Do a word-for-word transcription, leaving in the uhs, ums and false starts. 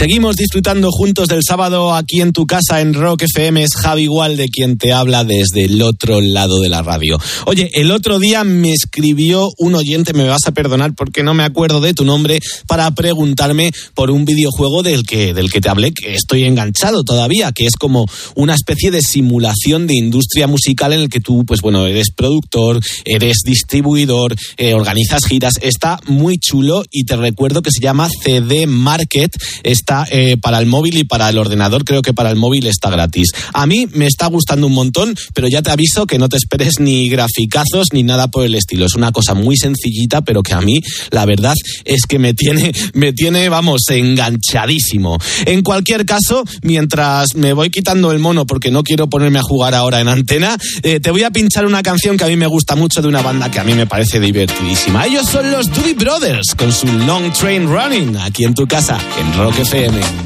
Seguimos disfrutando juntos del sábado aquí en tu casa en Rock F M. Es Javi Gualde quien te habla desde el otro lado de la radio. Oye, el otro día me escribió un oyente, me vas a perdonar porque no me acuerdo de tu nombre, para preguntarme por un videojuego del que, del que te hablé, que estoy enganchado todavía, que es como una especie de simulación de industria musical en el que tú, pues bueno, eres productor, eres distribuidor, eh, organizas giras. Está muy chulo y te recuerdo que se llama C D Market. Está eh, para el móvil y para el ordenador. Creo que para el móvil está gratis. A mí me está gustando un montón, pero ya te aviso que no te esperes ni graficazos ni nada por el estilo. Es una cosa muy sencillita, pero que a mí la verdad es que me tiene, me tiene, vamos, enganchadísimo. En cualquier caso, mientras me voy quitando el mono porque no quiero ponerme a jugar ahora en antena, eh, te voy a pinchar una canción que a mí me gusta mucho de una banda que a mí me parece divertidísima. Ellos son los Doobie Brothers con su Long Train Running, aquí en tu casa, en Rock F M.